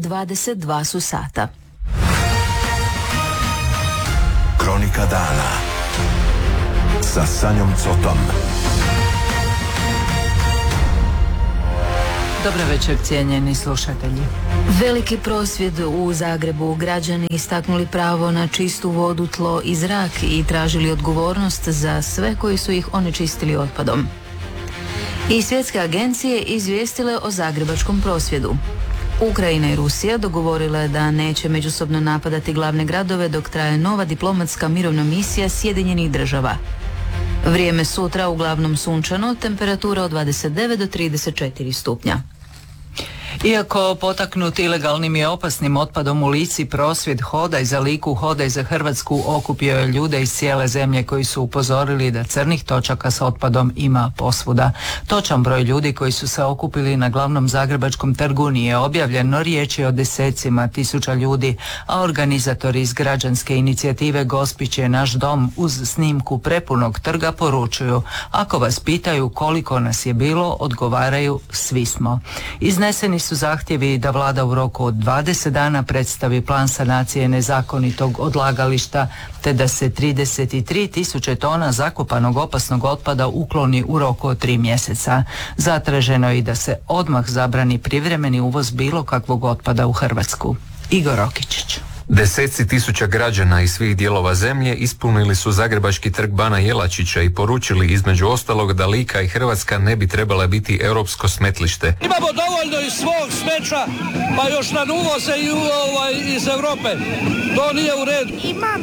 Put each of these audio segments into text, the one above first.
22 su sata. Kronika dana sa Sanjom Cotom. Dobar večer, cijenjeni slušatelji. Veliki prosvjed u Zagrebu. Građani istaknuli pravo na čistu vodu, tlo i zrak i tražili odgovornost za sve koji su ih onečistili otpadom. I svjetske agencije izvijestile o zagrebačkom prosvjedu. Ukrajina i Rusija dogovorile da neće međusobno napadati glavne gradove dok traje nova diplomatska mirovna misija Sjedinjenih država. Vrijeme sutra uglavnom sunčano, temperatura od 29 do 34 stupnja. Iako potaknut ilegalnim i opasnim otpadom u Lici, prosvjed Hodaj za Liku, Hodaj za Hrvatsku okupio je ljude iz cijele zemlje koji su upozorili da crnih točaka s otpadom ima posvuda. Točan broj ljudi koji su se okupili na glavnom zagrebačkom trgu nije objavljen, no riječ je o desecima tisuća ljudi, a organizatori iz građanske inicijative Gospić je naš dom uz snimku prepunog trga poručuju: ako vas pitaju koliko nas je bilo, odgovaraju svi smo. Izneseni su zahtjevi da vlada u roku od 20 dana predstavi plan sanacije nezakonitog odlagališta, te da se 33.000 tona zakopanog opasnog otpada ukloni u roku od 3 mjeseca. Zatraženo je i da se odmah zabrani privremeni uvoz bilo kakvog otpada u Hrvatsku. Igor Okičić. Deseci tisuća građana iz svih dijelova zemlje ispunili su zagrebački trg Bana Jelačića i poručili između ostalog da Lika i Hrvatska ne bi trebala biti europsko smetlište. Imamo dovoljno iz svog smeća, pa još nam uvoze i iz Europe. To nije u redu. Imam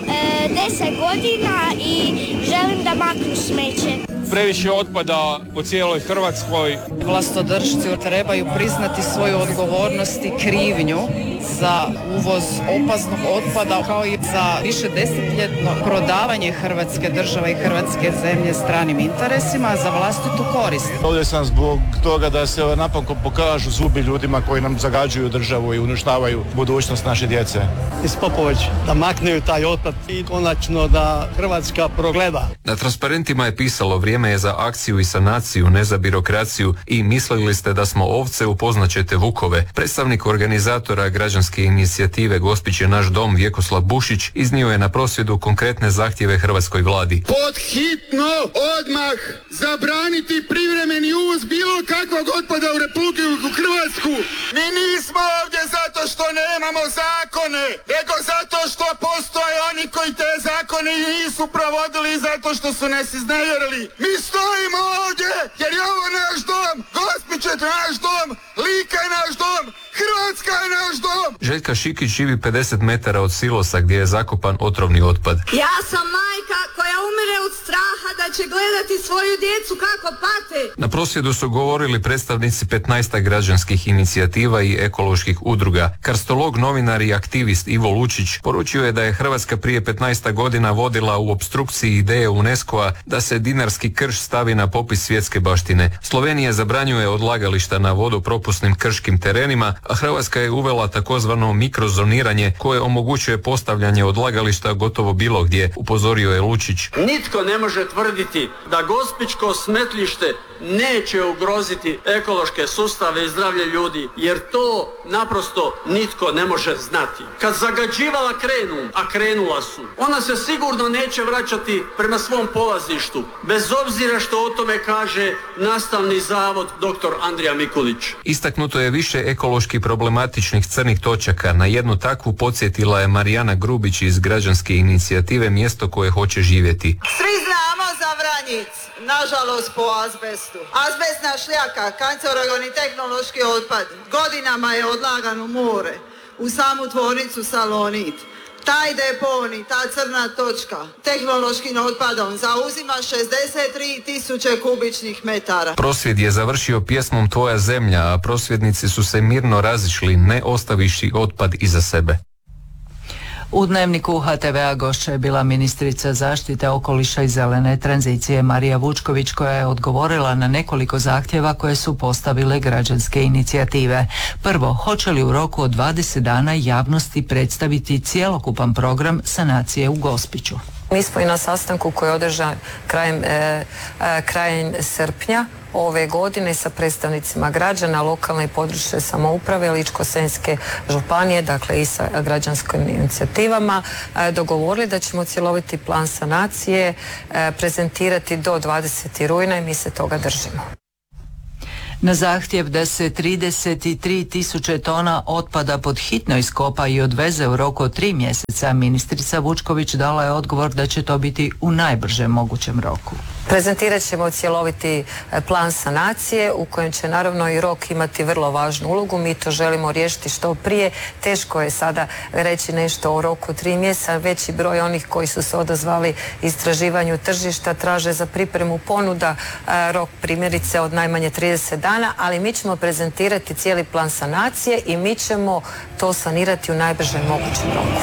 10 godina i želim da maknu smeće. Previše otpada po cijeloj Hrvatskoj. Vlastodršci trebaju priznati svoju odgovornost i krivnju za uvoz opasnog otpada, kao i za višedesetljetno prodavanje Hrvatske države i Hrvatske zemlje stranim interesima za vlastitu korist. Ovdje sam zbog toga da se napokon pokažu zubi ljudima koji nam zagađuju državu i uništavaju budućnost naše djece. Iz Popović da makneju taj otpad i konačno da Hrvatska progleda. Na transparentima je pisalo: vrijeme je za akciju i sanaciju, ne za birokraciju, i mislili ste da smo ovce, upoznaćete vukove. Predstavnik organizatora građanske inicijative Gospić je naš dom, Vjekoslav Bušić, iznio je na prosvjedu konkretne zahtjeve hrvatskoj vladi. Pod hitno odmah zabraniti privremeni uvoz bilo kakvog otpada u Republiku Hrvatsku. Mi nismo ovdje zato što nemamo zakone, nego zato što postoje oni koji te zakone nisu provodili zato što su nas iznevjerili. Mi stojimo ovdje jer je ovo naš dom, Gospić je naš dom, Lika je naš dom, Hrvatska je naš dom. Željka Šikić živi 50 metara od silosa gdje je zakopan otrovni otpad. Ja sam majka koja umire od straha da će gledati svoju djecu kako pate. Na prosvjedu su govorili predstavnici 15 građanskih inicijativa i ekoloških udruga. Karstolog, novinar i aktivist Ivo Lučić poručio je da je Hrvatska prije 15 godina vodila u opstrukciji ideje UNESCO-a da se dinarski krš stavi na popis svjetske baštine. Slovenija zabranjuje odlagališta na vodopropusnim krškim terenima, a Hrvatska je uvela takozvano mikrozoniranje koje omogućuje postavljanje odlagališta gotovo bilo gdje, upozorio je Lučić. Nitko ne može tvrditi da gospićko smetlište neće ugroziti ekološke sustave i zdravlje ljudi, jer to naprosto nitko ne može znati. Kad zagađivala krenu, a krenula su, ona se sigurno neće vraćati prema svom polazištu, bez obzira što o tome kaže nastavni zavod dr. Andrija Mikulić. Istaknuto je više ekološki problematičnih crnih točaka. Na jednu takvu podsjetila je Marijana Grubić iz građanske inicijative Mjesto koje hoće živjeti. Svi znamo za Vranjic, nažalost po azbestu. Azbestna šljaka, kancerogeni tehnološki otpad, godinama je odlagan u more, u samu tvornicu Salonit. Taj deponi, ta crna točka, tehnološkim otpadom zauzima 63.000 kubičnih metara. Prosvjed je završio pjesmom Tvoja zemlja, a prosvjednici su se mirno razišli, ne ostaviši otpad iza sebe. U Dnevniku HTV-a gošća je bila ministrica zaštite okoliša i zelene tranzicije Marija Vučković, koja je odgovorila na nekoliko zahtjeva koje su postavile građanske inicijative. Prvo, hoće li u roku od 20 dana javnosti predstaviti cjelokupan program sanacije u Gospiću? Mi smo i na sastanku koji je održan krajem srpnja ove godine sa predstavnicima građana, lokalne i područne samouprave Ličko-senjske županije, dakle i sa građanskim inicijativama, dogovorili da ćemo cjeloviti plan sanacije prezentirati do 20. rujna i mi se toga držimo. Na zahtjev da se 33.000 tona otpada pod hitno iskopa i odveze u roku od 3 mjeseca, ministrica Vučković dala je odgovor da će to biti u najbržem mogućem roku. Prezentirat ćemo cjeloviti plan sanacije u kojem će naravno i rok imati vrlo važnu ulogu. Mi to želimo riješiti što prije. Teško je sada reći nešto o roku 3 mjeseca. Veći broj onih koji su se odazvali istraživanju tržišta traže za pripremu ponuda rok primjerice od najmanje 30 dana, ali mi ćemo prezentirati cijeli plan sanacije i mi ćemo to sanirati u najbržem mogućem roku.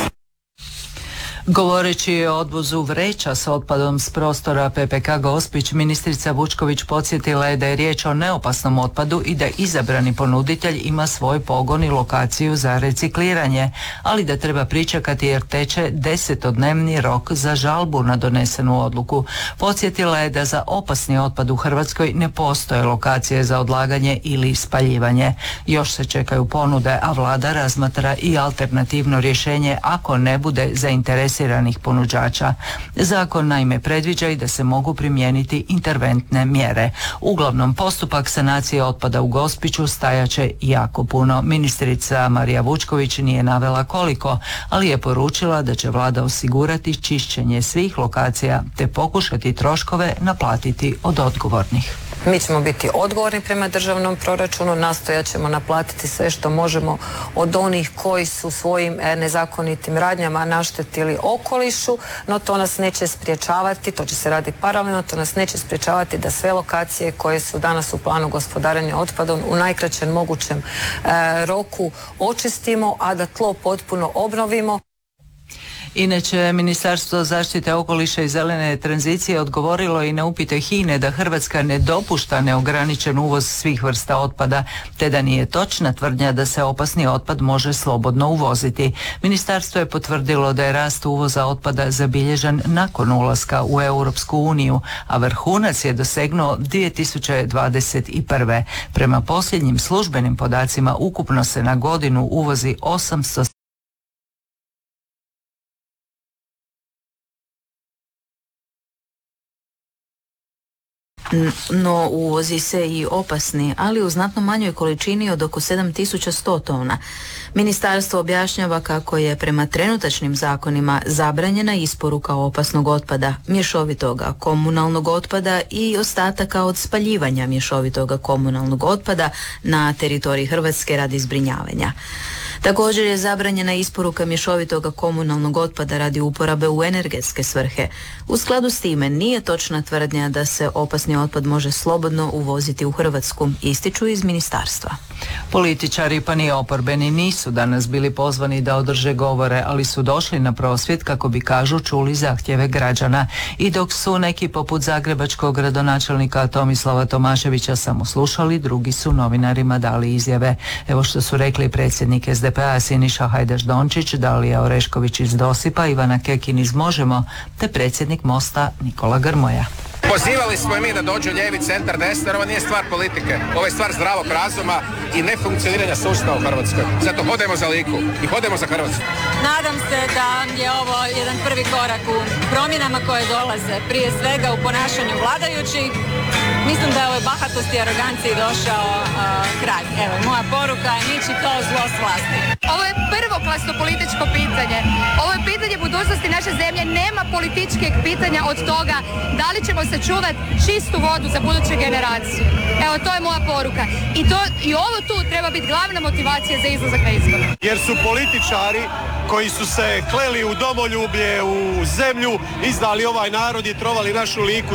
Govoreći o odvozu vreća s otpadom s prostora PPK Gospić, ministrica Vučković podsjetila je da je riječ o neopasnom otpadu i da izabrani ponuditelj ima svoj pogon i lokaciju za recikliranje, ali da treba pričekati jer teče 10-dnevni rok za žalbu na donesenu odluku. Podsjetila je da za opasni otpad u Hrvatskoj ne postoje lokacije za odlaganje ili spaljivanje. Još se čekaju ponude, a vlada razmatra i alternativno rješenje ako ne bude zainteresiranih ponuđača. Zakon naime predviđa i da se mogu primijeniti interventne mjere. Uglavnom, postupak sanacije otpada u Gospiću stajaće jako puno. Ministrica Marija Vučković nije navela koliko, ali je poručila da će vlada osigurati čišćenje svih lokacija te pokušati troškove naplatiti od odgovornih. Mi ćemo biti odgovorni prema državnom proračunu, nastojat ćemo naplatiti sve što možemo od onih koji su svojim nezakonitim radnjama naštetili okolišu, no to nas neće spriječavati, to će se raditi paralelno, to nas neće spriječavati da sve lokacije koje su danas u planu gospodarenja otpadom u najkraćem mogućem roku očistimo, a da tlo potpuno obnovimo. Inače, Ministarstvo zaštite okoliša i zelene tranzicije odgovorilo i na upite HINA-e da Hrvatska ne dopušta neograničen uvoz svih vrsta otpada, te da nije točna tvrdnja da se opasni otpad može slobodno uvoziti. Ministarstvo je potvrdilo da je rast uvoza otpada zabilježen nakon ulaska u Europsku uniju, a vrhunac je dosegnuo 2021. Prema posljednjim službenim podacima ukupno se na godinu uvozi 800. No uvozi se i opasni, ali u znatno manjoj količini od oko 7100 tona. Ministarstvo objašnjava kako je prema trenutačnim zakonima zabranjena isporuka opasnog otpada, mješovitoga komunalnog otpada i ostataka od spaljivanja mješovitoga komunalnog otpada na teritoriji Hrvatske radi zbrinjavanja. Također je zabranjena isporuka mješovitoga komunalnog otpada radi uporabe u energetske svrhe. U skladu s time nije točna tvrdnja da se opasni otpad može slobodno uvoziti u Hrvatsku, ističu iz ministarstva. Političari pa ni oporbeni nisu danas bili pozvani da održe govore, ali su došli na prosvjed kako bi, kažu, čuli zahtjeve građana. I dok su neki poput zagrebačkog gradonačelnika Tomislava Tomaševića samo slušali, drugi su novinarima dali izjave. Evo što su rekli predsjednik SDP-a Siniša Hajdaš Dončić, Dalija Orešković iz Dosipa, Ivana Kekin iz Možemo, te predsjednik Mosta Nikola Grmoja. Pozivali smo i mi da dođu lijevi, centar, desno, jer ovo nije stvar politike. Ovo je stvar zdravog razuma i nefunkcioniranja sustava u Hrvatskoj. Zato hodemo za Liku i hodemo za Hrvatsku. Nadam se da je ovo jedan prvi korak u promjenama koje dolaze, prije svega u ponašanju vladajućih. Mislim da je ovoj bahatosti i aroganciji došao kraj. Evo, moja poruka je niči to zlo s vlasti. Ovo je prvoklasno političko pitanje. Ovo je pitanje budućnosti naše zemlje. Nema političkih pitanja od toga da li ćemo sačuvati čistu vodu za buduće generacije. Evo, to je moja poruka. I ovo tu treba biti glavna motivacija za izlazak na izbore. Jer su političari koji su se kleli u domoljublje, u zemlju, izdali ovaj narod i trovali našu Liku.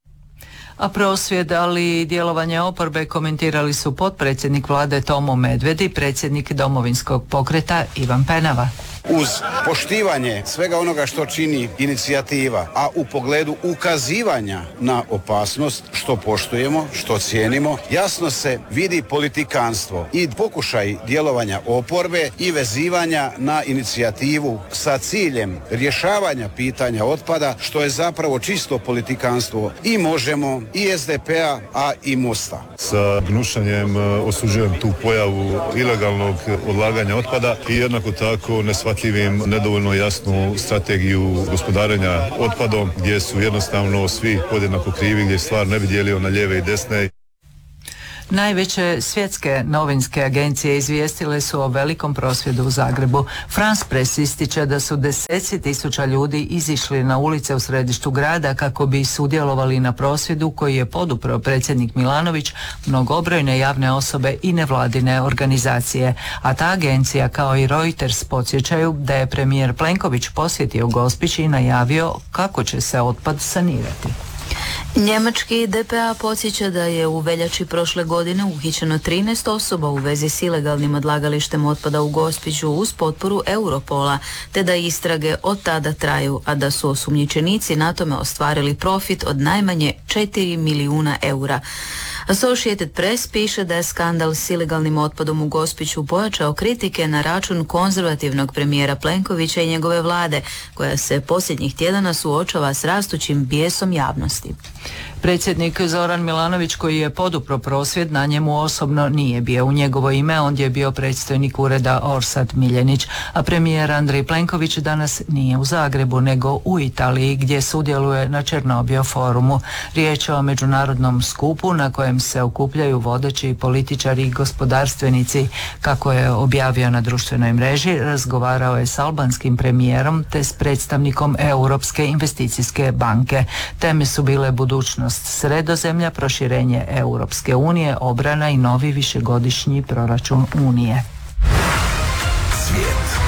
A prosvjed, ali i djelovanje oporbe komentirali su potpredsjednik vlade Tomo Medved i predsjednik Domovinskog pokreta Ivan Penava. Uz poštivanje svega onoga što čini inicijativa, a u pogledu ukazivanja na opasnost, što poštujemo, što cijenimo, jasno se vidi politikanstvo i pokušaj djelovanja oporbe i vezivanja na inicijativu sa ciljem rješavanja pitanja otpada, što je zapravo čisto politikanstvo i Možemo, i SDP-a, a i Mosta. Sa gnušanjem osuđujem tu pojavu ilegalnog odlaganja otpada i jednako tako neshvatljivim nedovoljno jasnu strategiju gospodarenja otpadom, gdje su jednostavno svi podjednako krivi, gdje stvar ne bi dijelio na lijeve i desne. Najveće svjetske novinske agencije izvijestile su o velikom prosvjedu u Zagrebu. France Press ističe da su deseci tisuća ljudi izišli na ulice u središtu grada kako bi sudjelovali na prosvjedu koji je podupro predsjednik Milanović, mnogobrojne javne osobe i nevladine organizacije. A ta agencija kao i Reuters podsjećaju da je premijer Plenković posjetio Gospić i najavio kako će se otpad sanirati. Njemački DPA podsjeća da je u veljači prošle godine uhićeno 13 osoba u vezi s ilegalnim odlagalištem otpada u Gospiću uz potporu Europola, te da istrage od tada traju, a da su osumnjičenici na tome ostvarili profit od najmanje 4 milijuna eura. Associated Press piše da je skandal s ilegalnim otpadom u Gospiću pojačao kritike na račun konzervativnog premijera Plenkovića i njegove vlade, koja se posljednjih tjedana suočava s rastućim bijesom javnosti. Predsjednik Zoran Milanović, koji je podupro prosvjed, na njemu osobno nije bio. U njegovo ime ondje je bio predstojnik ureda Orsat Miljenić, a premijer Andrej Plenković danas nije u Zagrebu, nego u Italiji, gdje sudjeluje na Černobio forumu. Riječ je o međunarodnom skupu na kojem se okupljaju vodeći političari i gospodarstvenici. Kako je objavio na društvenoj mreži, razgovarao je s albanskim premijerom te s predstavnikom Europske investicijske banke. Teme su bile budućnost Sredozemlja, proširenje Europske unije, obrana i novi višegodišnji proračun Unije. Svijet.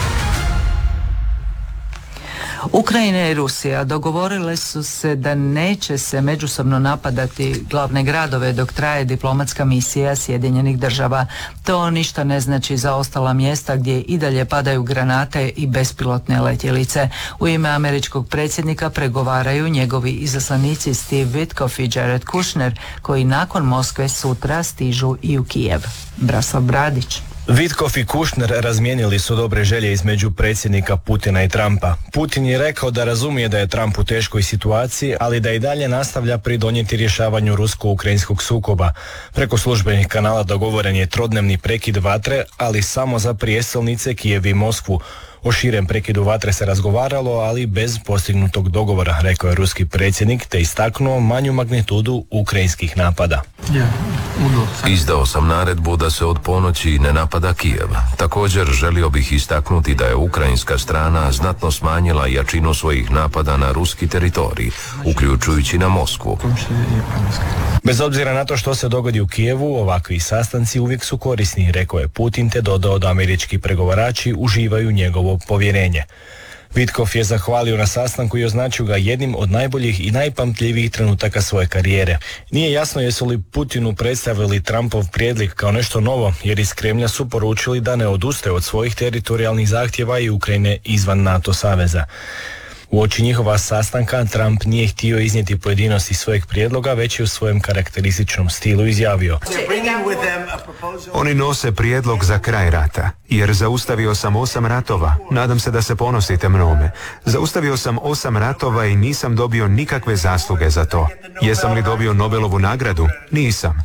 Ukrajina i Rusija dogovorile su se da neće se međusobno napadati glavne gradove dok traje diplomatska misija Sjedinjenih država. To ništa ne znači za ostala mjesta gdje i dalje padaju granate i bespilotne letjelice. U ime američkog predsjednika pregovaraju njegovi izaslanici Steve Witkoff i Jared Kushner, koji nakon Moskve sutra stižu i u Kijev. Braslav Bradić. Witkoff i Kushner razmijenili su dobre želje između predsjednika Putina i Trumpa. Putin je rekao da razumije da je Trump u teškoj situaciji, ali da i dalje nastavlja pridonijeti rješavanju rusko-ukrajinskog sukoba. Preko službenih kanala dogovoren je trodnevni prekid vatre, ali samo za prijestolnice Kijev i Moskvu. O širem prekidu vatre se razgovaralo, ali bez postignutog dogovora, rekao je ruski predsjednik, te istaknuo manju magnitudu ukrajinskih napada. Izdao sam naredbu da se od ponoći ne napada Kijev. Također želio bih istaknuti da je ukrajinska strana znatno smanjila jačinu svojih napada na ruski teritorij, uključujući na Moskvu. Bez obzira na to što se dogodi u Kijevu, ovakvi sastanci uvijek su korisni, rekao je Putin, te dodao da američki pregovarači uživaju njegovo povjerenje. Witkoff je zahvalio na sastanku i označio ga jednim od najboljih i najpamtljivijih trenutaka svoje karijere. Nije jasno jesu li Putinu predstavili Trumpov prijedlog kao nešto novo, jer iz Kremlja su poručili da ne odustaju od svojih teritorijalnih zahtjeva i Ukrajine izvan NATO saveza. Uoči njihova sastanka Trump nije htio iznijeti pojedinosti svojeg prijedloga, već je u svojem karakterističnom stilu izjavio: Oni nose prijedlog za kraj rata, jer zaustavio sam 8 ratova. Nadam se da se ponosite mnome. Zaustavio sam 8 ratova i nisam dobio nikakve zasluge za to. Jesam li dobio Nobelovu nagradu? Nisam.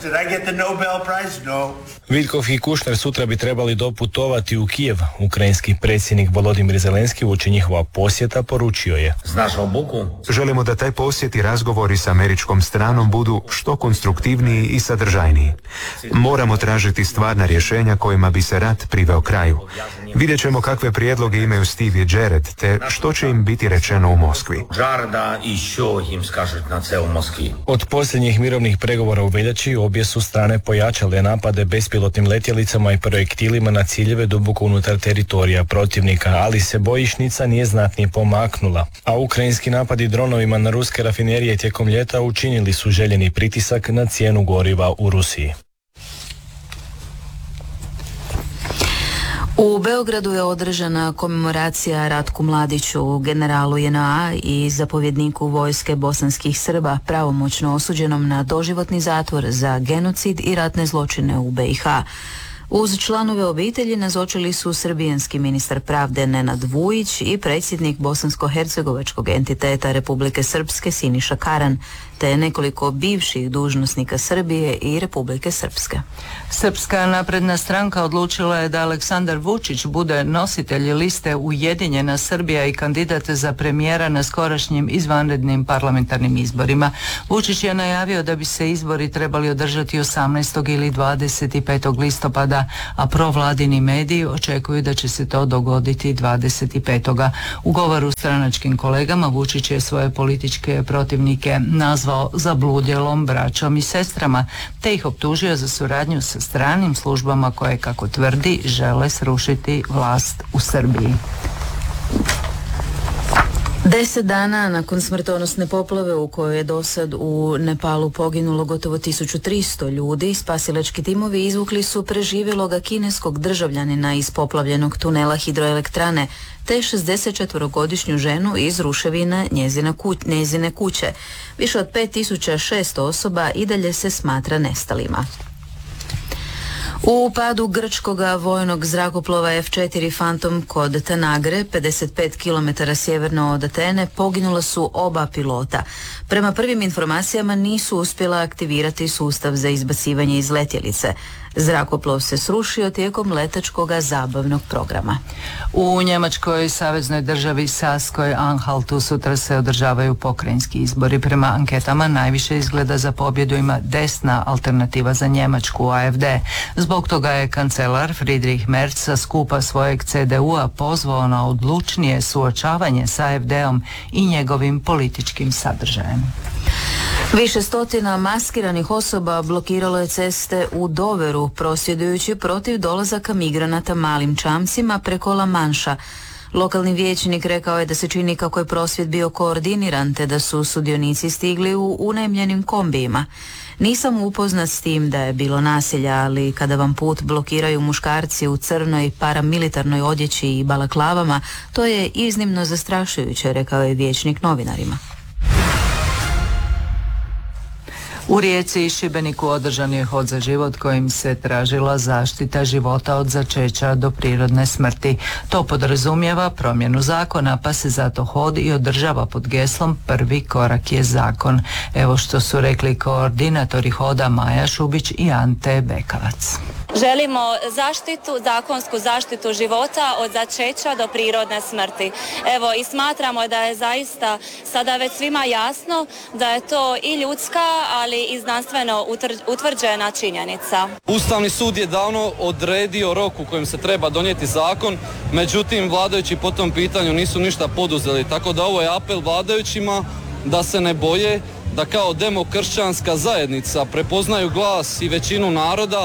Witkoff i Kushner sutra bi trebali doputovati u Kijev. Ukrajinski predsjednik Volodimir Zelenski uoči njihova posjeta poručio je: Želimo da taj posjet i razgovori s američkom stranom budu što konstruktivniji i sadržajniji. Moramo tražiti stvarna rješenja kojima bi se rat priveo kraju. Vidjet ćemo kakve prijedloge imaju Steve i Jared, te što će im biti rečeno u Moskvi. Od posljednjih mirovnih pregovora u veljači obje su strane pojačale napade bespilotnim letjelicama i projektilima na ciljeve duboko unutar teritorija protivnika, ali se bojišnica nije znatnije pomaknula. A ukrajinski napadi dronovima na ruske rafinerije tijekom ljeta učinili su željeni pritisak na cijenu goriva u Rusiji. U Beogradu je održana komemoracija Ratku Mladiću, generalu JNA i zapovjedniku vojske bosanskih Srba, pravomoćno osuđenom na doživotni zatvor za genocid i ratne zločine u BiH. Uz članove obitelji nazočili su srbijanski ministar pravde Nenad Vujić i predsjednik bosansko-hercegovačkog entiteta Republike Srpske Siniša Karan, te nekoliko bivših dužnosnika Srbije i Republike Srpske. Srpska napredna stranka odlučila je da Aleksandar Vučić bude nositelj liste Ujedinjena Srbija i kandidat za premijera na skorašnjim izvanrednim parlamentarnim izborima. Vučić je najavio da bi se izbori trebali održati 18. ili 25. listopada, a provladini mediji očekuju da će se to dogoditi 25. U govoru stranačkim kolegama Vučić je svoje političke protivnike nazvao zabludjelom braćom i sestrama, te ih optužio za suradnju sa stranim službama koje, kako tvrdi, žele srušiti vlast u Srbiji. 10 dana nakon smrtonosne poplave u kojoj je dosad u Nepalu poginulo gotovo 1300 ljudi, spasilački timovi izvukli su preživjeloga kineskog državljanina iz poplavljenog tunela hidroelektrane, te 64-godišnju ženu iz ruševina njezine kuće. Više od 5600 osoba i dalje se smatra nestalima. U padu grčkoga vojnog zrakoplova F4 Phantom kod Tanagre, 55 km sjeverno od Atene, poginula su oba pilota. Prema prvim informacijama nisu uspjela aktivirati sustav za izbacivanje iz letjelice. Zrakoplov se srušio tijekom letačkoga zabavnog programa. U njemačkoj saveznoj državi Saskoj Anhaltu sutra se održavaju pokrajinski izbori. Prema anketama najviše izgleda za pobjedu ima desna alternativa za Njemačku, AFD. Zbog toga je kancelar Friedrich Merz sa skupa svojeg CDU-a pozvao na odlučnije suočavanje sa AFD-om i njegovim političkim sadržajem. Više stotina maskiranih osoba blokiralo je ceste u Doveru, prosvjedujući protiv dolazaka migranata malim čamcima preko La Manša. Lokalni vijećnik rekao je da se čini kako je prosvjed bio koordiniran, te da su sudionici stigli u unajmljenim kombijima. Nisam upoznat s tim da je bilo nasilja, ali kada vam put blokiraju muškarci u crnoj paramilitarnoj odjeći i balaklavama, to je iznimno zastrašujuće, rekao je vijećnik novinarima. U Rijeci i Šibeniku održan je hod za život kojim se tražila zaštita života od začeća do prirodne smrti. To podrazumijeva promjenu zakona, pa se zato hod i održava pod geslom Prvi korak je zakon. Evo što su rekli koordinatori hoda Maja Šubić i Ante Bekavac. Želimo zakonsku zaštitu života od začeća do prirodne smrti. Evo, i smatramo da je zaista sada već svima jasno da je to i ljudska, ali i znanstveno utvrđena činjenica. Ustavni sud je davno odredio rok u kojem se treba donijeti zakon, međutim vladajući po tom pitanju nisu ništa poduzeli, tako da ovo je apel vladajućima da se ne boje, da kao demokršćanska zajednica prepoznaju glas i većinu naroda.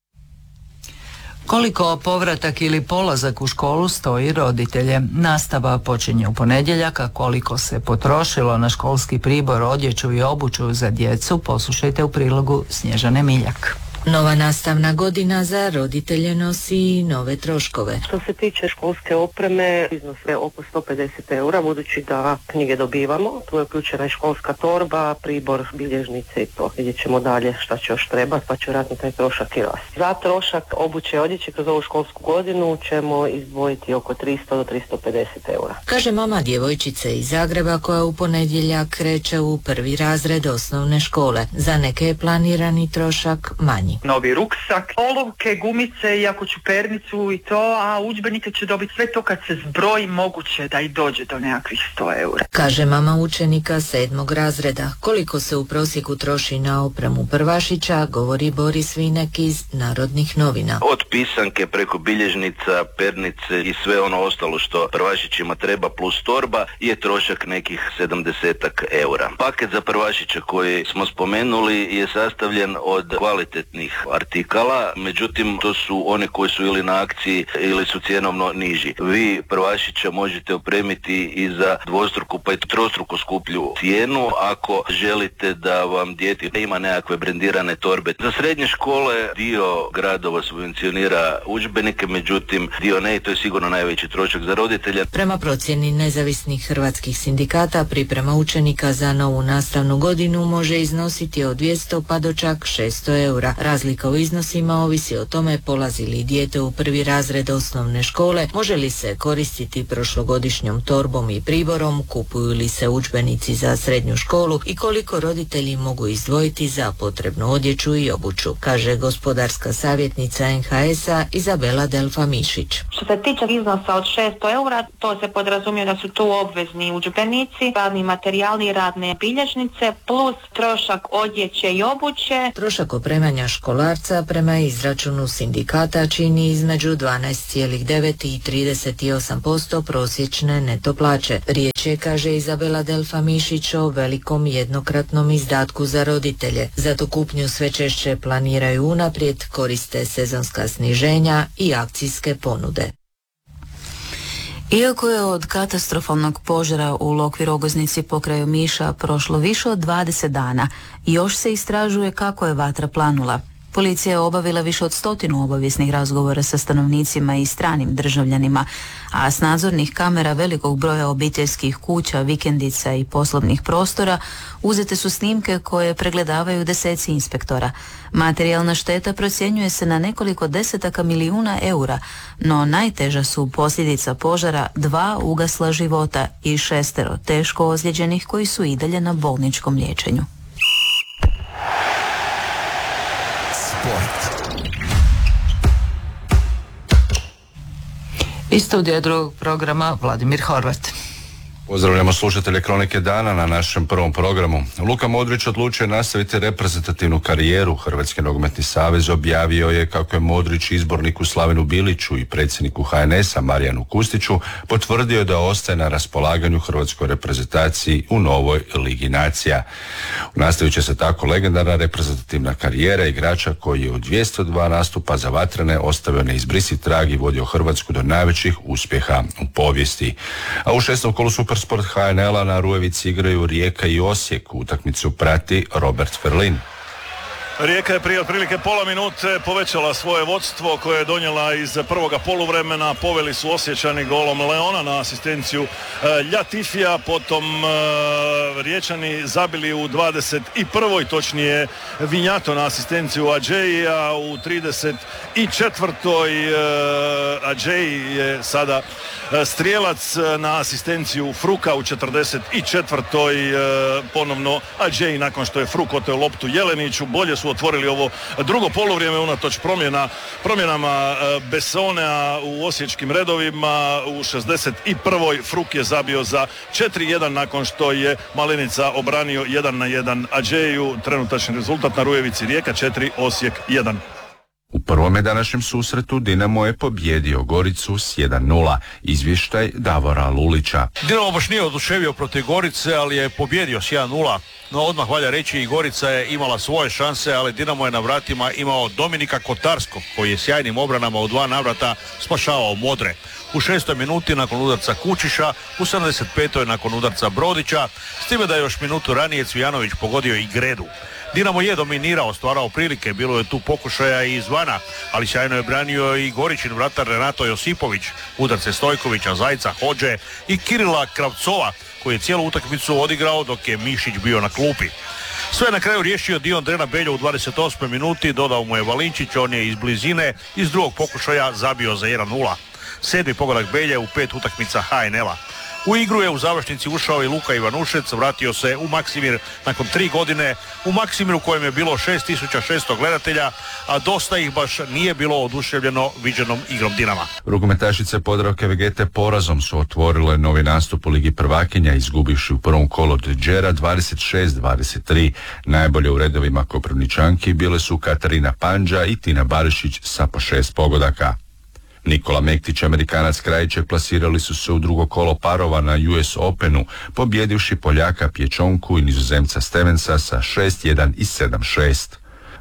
Koliko povratak ili polazak u školu stoji roditelje? Nastava počinje u ponedjeljak, a koliko se potrošilo na školski pribor, odjeću i obuću za djecu, poslušajte u prilogu Snježane Miljak. Nova nastavna godina za roditelje nosi nove troškove. Što se tiče školske opreme, iznos je oko 150 eura, budući da knjige dobivamo. Tu je uključena i školska torba, pribor, bilježnice i to. Vidjet ćemo dalje šta će još trebati, pa će vjerojatno taj trošak i rasti. Za trošak obuće i odjeće kroz ovu školsku godinu ćemo izdvojiti oko 300 do 350 eura. Kaže mama djevojčice iz Zagreba koja u ponedjeljak kreće u prvi razred osnovne škole. Za neke je planirani trošak manji. Novi ruksak, olovke, gumice i ako ću pernicu i to, a udžbenike će dobiti sve to kad se zbroji, moguće da i dođe do nekakvih 100 eura. Kaže mama učenika 7. razreda. Koliko se u prosjeku troši na opremu prvašića, govori Boris Vinek iz Narodnih novina. Od pisanke preko bilježnica, pernice i sve ono ostalo što prvašićima treba plus torba je trošak nekih 70 eura. Paket za prvašića koji smo spomenuli je sastavljen od kvalitetnih najjeftinijih artikala, međutim to su one koji su ili na akciji ili su cjenovno niži. Vi prvašića možete opremiti i za dvostruku pa i trostruku skuplju cijenu ako želite da vam dijete ima nekakve brendirane torbe. Za srednje škole dio gradova subvencionira udžbenike, međutim dio ne i to je sigurno najveći trošak za roditelja. Prema procjeni nezavisnih hrvatskih sindikata, priprema učenika za novu nastavnu godinu može iznositi od 200 pa do čak 600 eura. Razlika u iznosima ovisi o tome polazi li dijete u prvi razred osnovne škole, može li se koristiti prošlogodišnjom torbom i priborom, kupuju li se udžbenici za srednju školu i koliko roditelji mogu izdvojiti za potrebnu odjeću i obuću, kaže gospodarska savjetnica NHS-a Izabela Delfa-Mišić. Što se tiče iznosa od 600 eura, to se podrazumije da su tu obvezni udžbenici, radni materijali, radne bilježnice, plus trošak odjeće i obuće. Trošak opremanja školarca prema izračunu sindikata čini između 12,9 i 38% prosječne neto plaće. Riječ je, kaže Izabela Delfa-Mišić, o velikom jednokratnom izdatku za roditelje. Zato kupnju sve češće planiraju unaprijed, koriste sezonska sniženja i akcijske ponude. Iako je od katastrofalnog požara u Lokvi Rogoznici pokraj Omiša prošlo više od 20 dana, još se istražuje kako je vatra planula. Policija je obavila više od 100 obavijesnih razgovora sa stanovnicima i stranim državljanima, a s nadzornih kamera velikog broja obiteljskih kuća, vikendica i poslovnih prostora uzete su snimke koje pregledavaju deseci inspektora. Materijalna šteta procjenjuje se na nekoliko desetaka milijuna eura, no najteža su posljedica požara 2 ugasla života i 6 teško ozlijeđenih koji su i dalje na bolničkom liječenju. Iz studija drugog programa Vladimir Horvat. Pozdravljamo slušatelje Kronike dana na našem prvom programu. Luka Modrić odlučio nastaviti reprezentativnu karijeru. Hrvatski nogometni savez objavio je kako je Modrić izborniku Slavenu Biliću i predsjedniku HNS-a Marijanu Kustiću potvrdio da ostaje na raspolaganju hrvatskoj reprezentaciji u novoj Ligi nacija. Nastavit će se tako legendarna reprezentativna karijera igrača koji je u 202 nastupa za vatrene ostavio neizbrisiv trag i vodio Hrvatsku do najvećih uspjeha u povijesti. A u 6. kolu Supersport HNL-a na Rujevici igraju Rijeka i Osijek. Utakmicu prati Robert Ferlin. Rijeka je prije otprilike pola minute povećala svoje vodstvo koje je donijela iz prvoga poluvremena. Poveli su Osječani golom Leona na asistenciju Ljatifija, potom Riječani zabili u 21. točnije Vinjato na asistenciju Adžeja u 34. Adžej je sada strijelac na asistenciju Fruka u 44. Ponovno Adžej nakon što je Fruk oteo loptu Jeleniću. Bolje su otvorili ovo drugo poluvrijeme unatoč promjenama Bessonea u osječkim redovima. U 61. Fruk je zabio za 4-1 nakon što je Malenica obranio 1-1 Adžeju. Trenutačni rezultat na Rujevici: Rijeka 4, Osijek 1. U prvome današnjem susretu Dinamo je pobjedio Goricu s 1-0. Izvještaj Davora Lulića. Dinamo baš nije oduševio protiv Gorice, ali je pobjedio s 1-0. No odmah valja reći i Gorica je imala svoje šanse, ali Dinamo je na vratima imao Dominika Kotarskog, koji je sjajnim obranama u 2 navrata spašavao Modre. U 6. minuti nakon udarca Kučiša, u 75. nakon udarca Brodića, s time da je još minutu ranije Cvijanović pogodio i Gredu. Dinamo je dominirao, stvarao prilike, bilo je tu pokušaja i izvana, ali sjajno je branio i Goričin vratar Renato Josipović, udarce Stojkovića, Zajca, Hodže i Kirila Kravcova, koji je cijelu utakmicu odigrao dok je Mišić bio na klupi. Sve na kraju riješio Dion Drena Beljo u 28. minuti, dodao mu je Valinčić, on je iz blizine iz drugog pokušaja zabio za 1-0. 7. pogodak Belje u 5 utakmica HNL-a. U igru je u završnici ušao i Luka Ivanušec, vratio se u Maksimir nakon 3 godine, u Maksimiru kojem je bilo 6600 gledatelja, a dosta ih baš nije bilo oduševljeno viđenom igrom Dinama. Rukometašice Podravke Vegete porazom su otvorile novi nastup u Ligi prvakinja, izgubivši u prvom kolu od Đera 26-23. Najbolje u redovima Koprivničanki bile su Katarina Pandža i Tina Barišić sa po 6 pogodaka. Nikola Mektić, Amerikanac Krajićek plasirali su se u drugo kolo parova na US Openu, pobjedivši Poljaka Pječonku i Nizozemca Stevensa sa 6-1 i 7-6.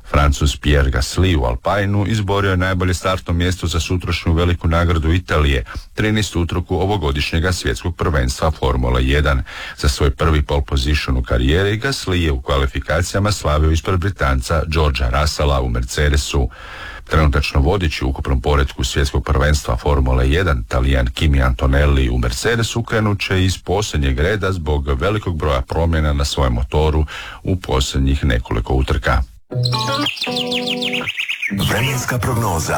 Francuz Pierre Gasly u Alpineu izborio je najbolje startno mjesto za sutrašnju veliku nagradu Italije, 13. utrku ovogodišnjega svjetskog prvenstva Formula 1. Za svoj prvi pole position u karijeri Gasly je u kvalifikacijama slavio ispred Britanca Georgea Russella u Mercedesu. Trenutačno vodeći u ukupnom poretku svjetskog prvenstva Formule 1, Talijan Kimi Antonelli u Mercedesu krenut će iz posljednjeg reda zbog velikog broja promjena na svojem motoru u posljednjih nekoliko utrka. Vremenska prognoza.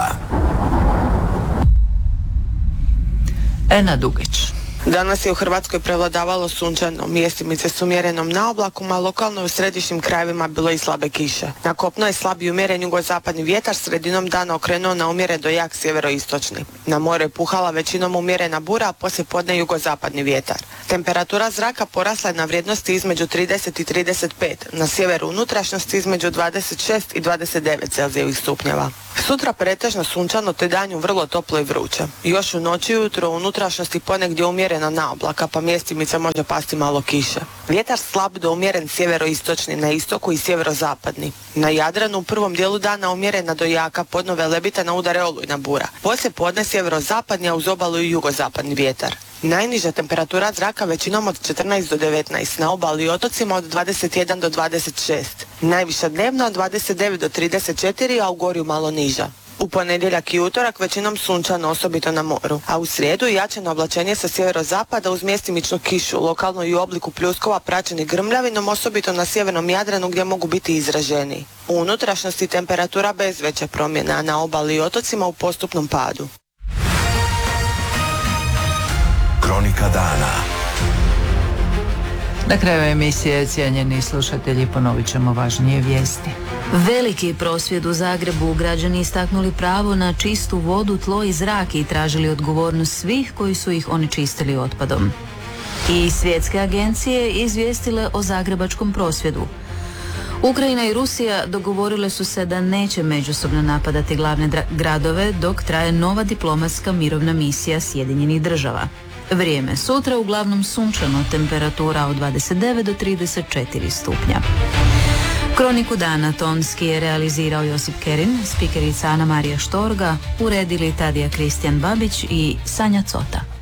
Ena Dugić. Danas je u Hrvatskoj prevladavalo sunčano, mjestimice s umjerenom na oblakom, a lokalno u središnjim krajevima bilo i slabe kiše. Na kopno je slab i umjeren jugozapadni vjetar, sredinom dana okrenuo na umjeren do jak sjeveroistočni. Na more je puhala većinom umjerena bura, a poslije podne jugozapadni vjetar. Temperatura zraka porasla je na vrijednosti između 30 i 35, na sjeveru unutrašnjosti između 26 i 29 celzijevih stupnjeva. Sutra pretežno sunčano te danju vrlo toplo i vruće. Još u noći i ujutro u unutrašnjosti ponegdje umjerena na oblaka, pa mjestimice može pasti malo kiše. Vjetar slab do umjeren sjeveroistočni na istoku i sjeverozapadni. Na Jadranu u prvom dijelu dana umjerena do jaka, podno Velebita udare olujna bura. Poslije podne sjeverozapadni, a uz obalu i jugozapadni vjetar. Najniža temperatura zraka većinom od 14 do 19, na obali i otocima od 21 do 26. Najviša dnevna od 29 do 34, a u gorju malo niža. U ponedjeljak i utorak većinom sunčano, osobito na moru, a u srijedu jačano oblačenje sa sjeverozapada uz mjestimičnu kišu, lokalno i u obliku pljuskova praćeni grmljavinom, osobito na sjevernom Jadranu gdje mogu biti izraženiji. U unutrašnjosti temperatura bez veće promjene, a na obali i otocima u postupnom padu. Kronika dana. Na kraju emisije, cijenjeni slušatelji, ponovit ćemo važnije vijesti. Veliki prosvjed u Zagrebu, građani istaknuli pravo na čistu vodu, tlo i zrak i tražili odgovornost svih koji su ih onečistili otpadom. I svjetske agencije izvijestile o zagrebačkom prosvjedu. Ukrajina i Rusija dogovorile su se da neće međusobno napadati glavne gradove dok traje nova diplomatska mirovna misija Sjedinjenih država. Vrijeme sutra uglavnom sunčano, temperatura od 29 do 34 stupnja. Kroniku dana tonski je realizirao Josip Kerin, spikerica Ana Marija Štorga, uredili Tadija Kristijan Babić i Sanja Cota.